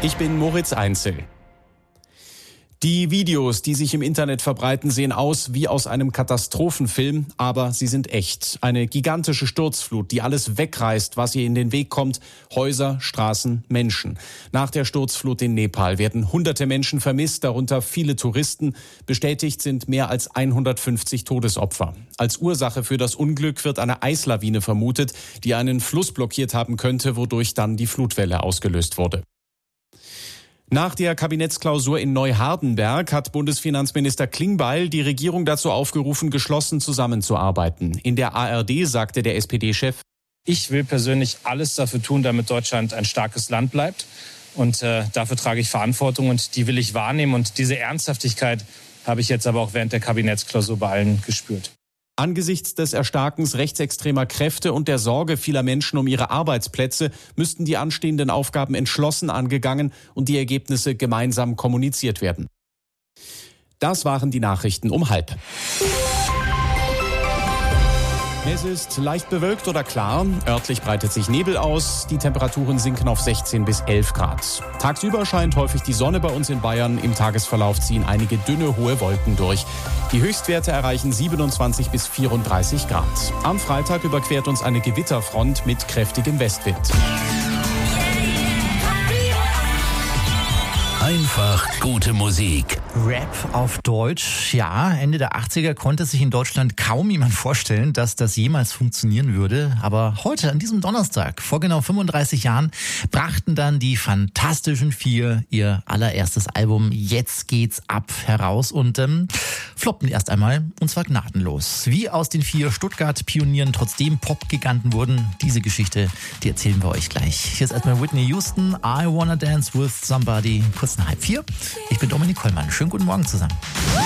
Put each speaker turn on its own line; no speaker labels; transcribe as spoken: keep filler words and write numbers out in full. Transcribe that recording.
Ich bin Moritz Einzel. Die Videos, die sich im Internet verbreiten, sehen aus wie aus einem Katastrophenfilm, aber sie sind echt. Eine gigantische Sturzflut, die alles wegreißt, was ihr in den Weg kommt. Häuser, Straßen, Menschen. Nach der Sturzflut in Nepal werden hunderte Menschen vermisst, darunter viele Touristen. Bestätigt sind mehr als hundertfünfzig Todesopfer. Als Ursache für das Unglück wird eine Eislawine vermutet, die einen Fluss blockiert haben könnte, wodurch dann die Flutwelle ausgelöst wurde. Nach der Kabinettsklausur in Neuhardenberg hat Bundesfinanzminister Klingbeil die Regierung dazu aufgerufen, geschlossen zusammenzuarbeiten. In der A R D sagte der S P D-Chef:
Ich will persönlich alles dafür tun, damit Deutschland ein starkes Land bleibt. Und äh, dafür trage ich Verantwortung und die will ich wahrnehmen. Und diese Ernsthaftigkeit habe ich jetzt aber auch während der Kabinettsklausur bei allen gespürt.
Angesichts des Erstarkens rechtsextremer Kräfte und der Sorge vieler Menschen um ihre Arbeitsplätze müssten die anstehenden Aufgaben entschlossen angegangen und die Ergebnisse gemeinsam kommuniziert werden. Das waren die Nachrichten um halb. Es ist leicht bewölkt oder klar. Örtlich breitet sich Nebel aus. Die Temperaturen sinken auf sechzehn bis elf Grad. Tagsüber scheint häufig die Sonne bei uns in Bayern. Im Tagesverlauf ziehen einige dünne, hohe Wolken durch. Die Höchstwerte erreichen siebenundzwanzig bis vierunddreißig Grad. Am Freitag überquert uns eine Gewitterfront mit kräftigem Westwind.
Einfach gute Musik.
Rap auf Deutsch. Ja, Ende der achtziger konnte sich in Deutschland kaum jemand vorstellen, dass das jemals funktionieren würde. Aber heute, an diesem Donnerstag, vor genau fünfunddreißig Jahren, brachten dann die Fantastischen Vier ihr allererstes Album Jetzt geht's ab heraus und ähm, floppten erst einmal, und zwar gnadenlos. Wie aus den vier Stuttgart-Pionieren trotzdem Pop-Giganten wurden, diese Geschichte, die erzählen wir euch gleich. Hier ist erstmal Whitney Houston, I Wanna Dance With Somebody, kurz nach halb vier. Ich bin Dominik Kollmann. Schönen guten Morgen zusammen.